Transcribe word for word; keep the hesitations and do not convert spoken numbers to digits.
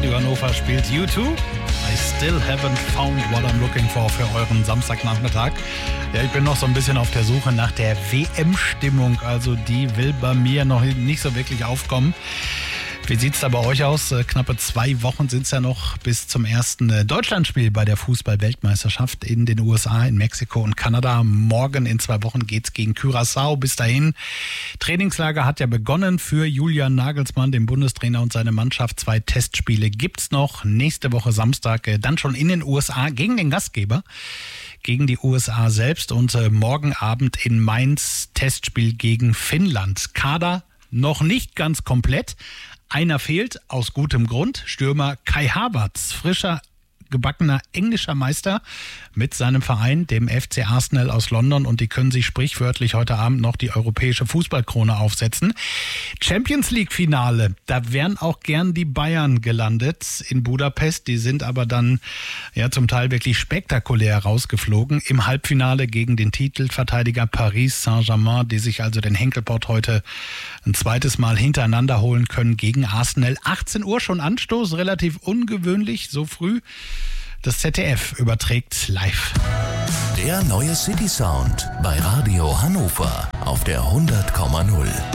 Radio Hannover spielt U zwei. I still haven't found what I'm looking for für euren Samstagnachmittag. Ja, ich bin noch so ein bisschen auf der Suche nach der W M-Stimmung. Also die will bei mir noch nicht so wirklich aufkommen. Wie sieht es da bei euch aus? Knappe zwei Wochen sind es ja noch bis zum ersten Deutschlandspiel bei der Fußball-Weltmeisterschaft in den U S A, in Mexiko und Kanada. Morgen in zwei Wochen geht's gegen Curaçao. Bis dahin, Trainingslager hat ja begonnen für Julian Nagelsmann, den Bundestrainer und seine Mannschaft. Zwei Testspiele gibt's noch. Nächste Woche Samstag dann schon in den U S A gegen den Gastgeber, gegen die U S A selbst. Und äh, morgen Abend in Mainz Testspiel gegen Finnland. Kader noch nicht ganz komplett. Einer fehlt, aus gutem Grund. Stürmer Kai Havertz, frischer, gebackener englischer Meister mit seinem Verein, dem F C Arsenal aus London. Und die können sich sprichwörtlich heute Abend noch die europäische Fußballkrone aufsetzen. Champions League-Finale, da wären auch gern die Bayern gelandet in Budapest. Die sind aber dann ja zum Teil wirklich spektakulär rausgeflogen. Im Halbfinale gegen den Titelverteidiger Paris Saint-Germain, die sich also den Henkelpott heute ein zweites Mal hintereinander holen können gegen Arsenal. achtzehn Uhr schon Anstoß, relativ ungewöhnlich, so früh. Das Z D F überträgt live. Der neue City Sound bei Radio Hannover auf der hundert Komma null.